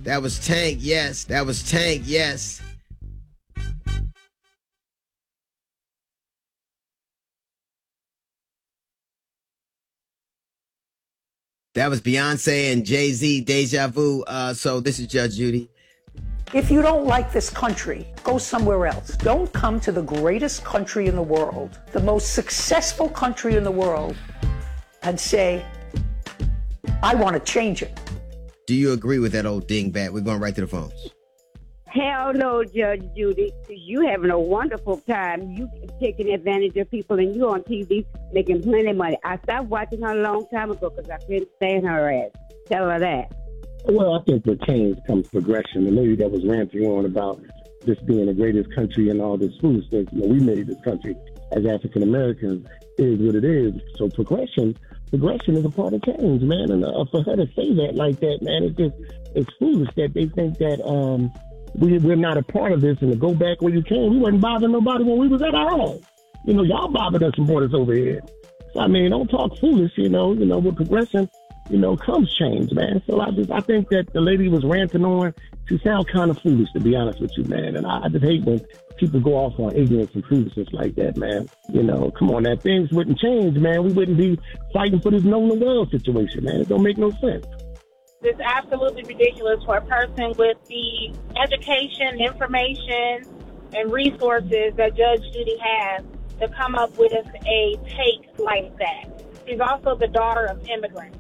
That was Tank, yes. That was Tank, yes. That was Beyonce and Jay-Z, Deja Vu. So this is Judge Judy. If you don't like this country, go somewhere else. Don't come to the greatest country in the world, the most successful country in the world, and say, I want to change it. Do you agree with that old dingbat? We're going right to the phones. Hell no, Judge Judy. You having a wonderful time. You taking advantage of people, and you on TV making plenty of money. I stopped watching her a long time ago because I couldn't stand her ass. Tell her that. Well, I think with change comes progression. The lady that was ranting on about this being the greatest country and all this foolishness, we made this country as African Americans is what it is. So progression is a part of change, man. And for her to say that like that, man, it's foolish that they think that we're not a part of this, and to go back where you came. We wasn't bothering nobody when we was at our home. Y'all bothered us and brought us over here. So, don't talk foolish, with progression, comes change, man. So I think that the lady was ranting on, she sounds kind of foolish, to be honest with you, man. And I just hate when people go off on ignorance and foolishness like that, man. Come on, that things wouldn't change, man. We wouldn't be fighting for this known the world situation, man. It don't make no sense. It's absolutely ridiculous for a person with the education, information, and resources that Judge Judy has to come up with a take like that. She's also the daughter of immigrants.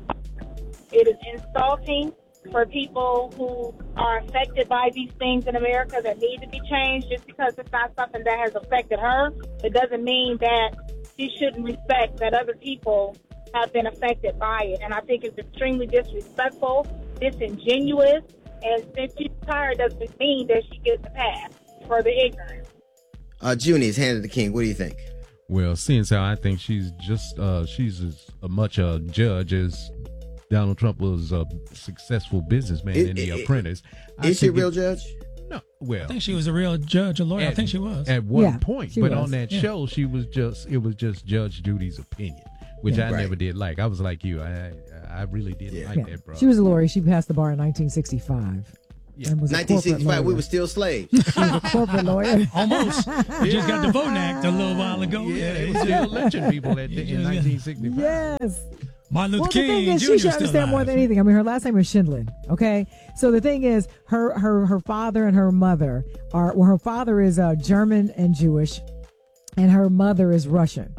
It is insulting for people who are affected by these things in America that need to be changed. Just because it's not something that has affected her, it doesn't mean that she shouldn't respect that other people have been affected by it. And I think it's extremely disrespectful, disingenuous, and since she's tired doesn't mean that she gets a pass for the ignorance. Junior's hand of the king. What do you think? Well, seeing as how I think she's just she's as much a judge as Donald Trump was a successful businessman in The Apprentice. Is she a real judge? No. Well, I think she was a real judge, a lawyer. I think she was. At one point. But on that show, it was just Judge Judy's opinion, which I never did like. I was like you. I really didn't like that, bro. She was a lawyer. She passed the bar in 1965. Yeah. 1965, we were still slaves. She was a corporate lawyer. Almost. We just got the Voting Act a little while ago. Yeah, they were still lynching people in 1965. Yes. Martin Luther King. The thing is, Jr. she should understand more than anything. Her last name is Schindler. Okay, so the thing is, her father and her mother are. Well, her father is German and Jewish, and her mother is Russian.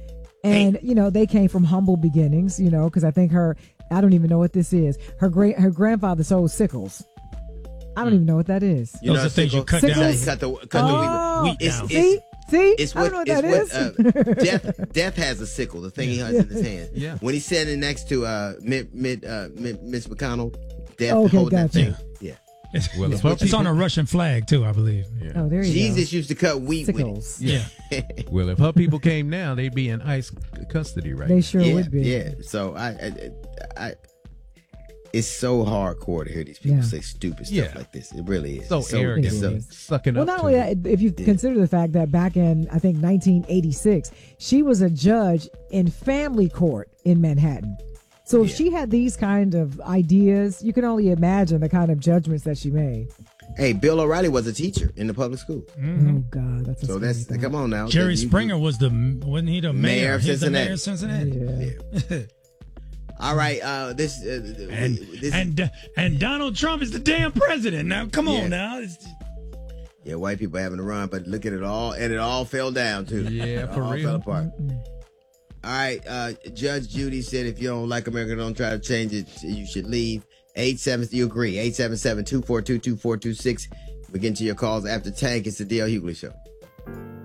And they came from humble beginnings. Because I think I don't even know what this is. Her grandfather sold sickles. I don't even know what that is. Those are things you cut down. Cut the wheat down. See? It's I don't know what that is. Death has a sickle, the thing he has in his hand. Yeah. When he's standing next to Miss McConnell, Death holding that thing. Yeah. It's on a Russian flag, too, I believe. Yeah. Oh, there you Jesus used to cut wheat sickles. with it. Yeah. Well, if her people came now, they'd be in ICE custody right now. They sure would be. Yeah. So I it's so hardcore to hear these people say stupid stuff like this. It really is. So arrogant. Sucking up. Well, not only that, if you consider the fact that back in, I think, 1986, she was a judge in family court in Manhattan. So if she had these kind of ideas, you can only imagine the kind of judgments that she made. Hey, Bill O'Reilly was a teacher in the public school. Mm-hmm. Oh God, that's so that's thing. Come on now. Jerry Springer wasn't he the mayor of Cincinnati? Mayor of Cincinnati. Yeah. All right, and Donald Trump is the damn president. Now, come on now. Yeah, white people having to run, but look at it all, and it all fell down too. Yeah, for real. Fell apart. All right, Judge Judy said if you don't like America, don't try to change it. You should leave. 87, you agree? 877-242-2426. We get into your calls after Tank. It's the D.L. Hughley Show.